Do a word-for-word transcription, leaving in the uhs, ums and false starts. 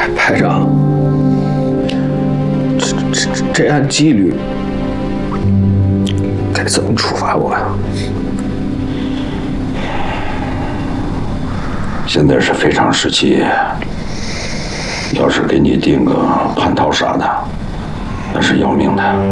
排排长，这这这按纪律该怎么处罚我呀？ 现在是非常时期，要是给你定个叛逃啥的，那是要命的。